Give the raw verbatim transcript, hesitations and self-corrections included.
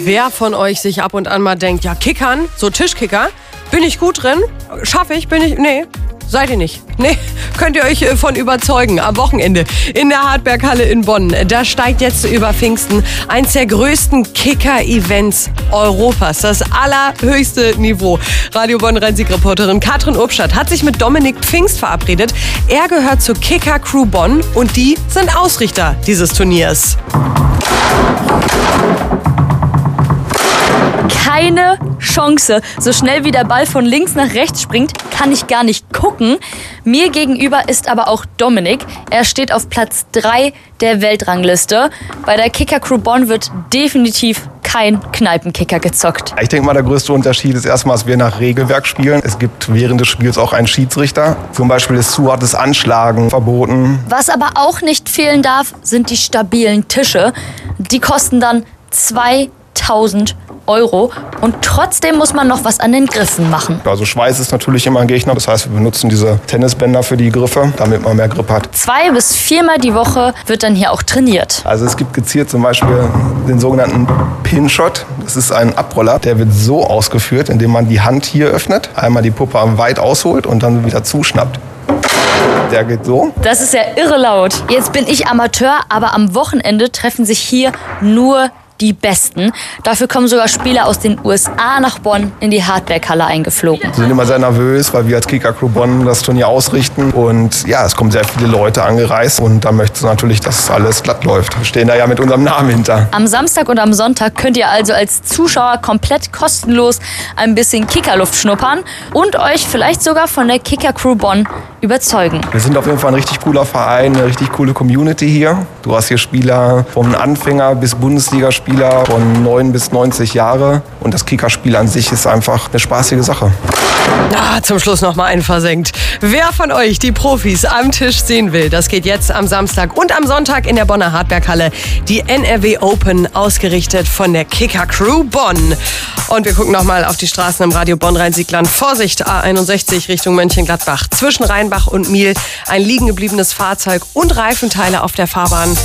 Wer von euch sich ab und an mal denkt, ja, Kickern, so Tischkicker, bin ich gut drin? Schaffe ich? Bin ich? Nee. Seid ihr nicht? Nee, könnt ihr euch von überzeugen. Am Wochenende in der Hartberghalle in Bonn. Da steigt jetzt über Pfingsten eins der größten Kicker-Events Europas. Das allerhöchste Niveau. Radio Bonn Rhein-Sieg-Reporterin Katrin Obstadt hat sich mit Dominik Pfingst verabredet. Er gehört zur Kicker-Crew Bonn und die sind Ausrichter dieses Turniers. Keine Chance. So schnell wie der Ball von links nach rechts springt, kann ich gar nicht gucken. Mir gegenüber ist aber auch Dominik. Er steht auf Platz drei der Weltrangliste. Bei der Kicker-Crew Bonn wird definitiv kein Kneipenkicker gezockt. Ich denke mal, der größte Unterschied ist erstmal, dass wir nach Regelwerk spielen. Es gibt während des Spiels auch einen Schiedsrichter. Zum Beispiel ist zu hartes Anschlagen verboten. Was aber auch nicht fehlen darf, sind die stabilen Tische. Die kosten dann zweitausend Euro und trotzdem muss man noch was an den Griffen machen. Also Schweiß ist natürlich immer ein Gegner. Das heißt, wir benutzen diese Tennisbänder für die Griffe, damit man mehr Grip hat. Zwei bis viermal die Woche wird dann hier auch trainiert. Also es gibt gezielt zum Beispiel den sogenannten Pinshot. Das ist ein Abroller, der wird so ausgeführt, indem man die Hand hier öffnet, einmal die Puppe weit ausholt und dann wieder zuschnappt. Der geht so. Das ist ja irre laut. Jetzt bin ich Amateur, aber am Wochenende treffen sich hier nur die Besten. Dafür kommen sogar Spieler aus den U S A nach Bonn in die Hartberghalle eingeflogen. Wir sind immer sehr nervös, weil wir als Kicker-Crew Bonn das Turnier ausrichten. Und ja, es kommen sehr viele Leute angereist. Und da möchten sie natürlich, dass alles glatt läuft. Wir stehen da ja mit unserem Namen hinter. Am Samstag und am Sonntag könnt ihr also als Zuschauer komplett kostenlos ein bisschen Kickerluft schnuppern und euch vielleicht sogar von der Kicker-Crew Bonn überzeugen. Wir sind auf jeden Fall ein richtig cooler Verein, eine richtig coole Community hier. Du hast hier Spieler vom Anfänger bis Bundesligaspieler von neun bis neunzig Jahre. Und das Kickerspiel an sich ist einfach eine spaßige Sache. Ah, zum Schluss noch mal einen versenkt. Wer von euch die Profis am Tisch sehen will, das geht jetzt am Samstag und am Sonntag in der Bonner Hartberghalle. Die N R W Open, ausgerichtet von der Kicker-Crew Bonn. Und wir gucken noch mal auf die Straßen im Radio Bonn Rhein-Sieg-Land. Vorsicht, A einundsechzig Richtung Mönchengladbach. Zwischen Rheinbach und Miel ein liegen gebliebenes Fahrzeug und Reifenteile auf der Fahrbahn.